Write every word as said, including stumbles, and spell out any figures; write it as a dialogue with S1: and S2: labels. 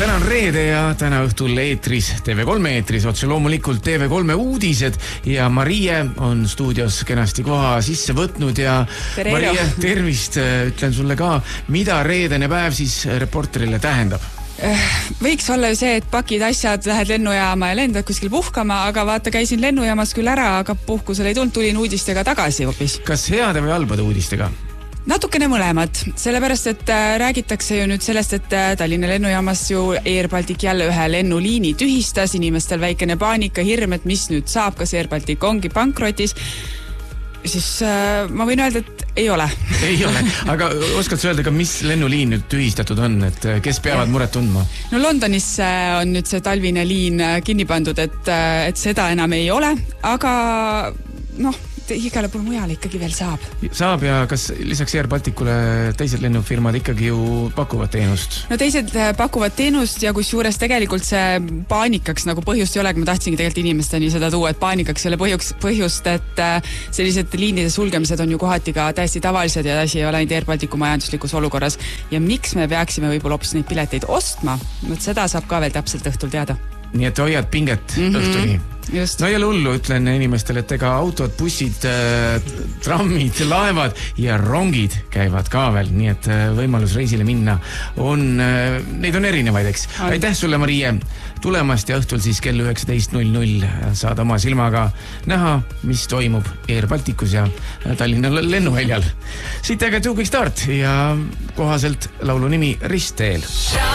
S1: Täna on reede ja täna õhtul eetris, T V kolme eetris, otse loomulikult T V kolme uudised ja Marie on stuudios kenasti koha sisse võtnud ja
S2: Tere,
S1: Marie, tervist, ütlen sulle ka, mida reedene päev siis reporterile tähendab?
S2: Võiks olla ju see, et pakid asjad, lähed lennujaama ja lendad kuskil puhkama, aga vaata, käisin lennujaamas küll ära, aga puhkusel ei tulnud, tulin uudistega tagasi hoopis.
S1: Kas heade või halbade uudistega?
S2: Natukene mõlemad, sellepärast, et räägitakse ju nüüd sellest, et Tallinna lennujaamas ju Air Baltic jälle ühe lennuliini tühistas, inimestel väikene paanika, hirm, et mis nüüd saab, kas Air Baltic ongi pankrotis, siis äh, ma võin öelda, et ei ole.
S1: Ei ole, aga oskad sa öelda ka, mis lennuliin nüüd tühistatud on, et kes peavad muret tundma?
S2: No Londonis on nüüd see talvine liin kinni pandud, et, et seda enam ei ole, aga noh, igale pool mujal ikkagi veel saab.
S1: Saab ja kas lisaks Air Balticule teised lennufirmad ikkagi ju pakuvad teenust?
S2: No teised pakuvad teenust ja kus juures tegelikult see paanikaks nagu põhjust ei ole, ma tahtsingi tegelikult inimesteni seda tuua, et paanikaks ei ole põhjuks, põhjust, et sellised liinide sulgemised on ju kohati ka täiesti tavalised ja asi ei ole ainult Air Balticu majanduslikus olukorras. Ja miks me peaksime võib-olla hoopis neid pileteid ostma? Mõt seda saab ka veel täpselt õhtul teada.
S1: Nii et hoiad pinget mm-hmm. õhtuni.
S2: Just.
S1: No ei ole hullu, ütlen inimestele, et ega autod, bussid, trammid, laevad ja rongid käivad ka veel, nii et võimalus reisile minna on, neid on erinevaid, eks. On. Aitäh sulle, Marie, tulemast ja õhtul siis kell üheksateist null null saad oma silmaga näha, mis toimub Air Balticus ja Tallinna lennuväljal. Siit aga Two Quick Start ja kohaselt laulu nimi Ristteel.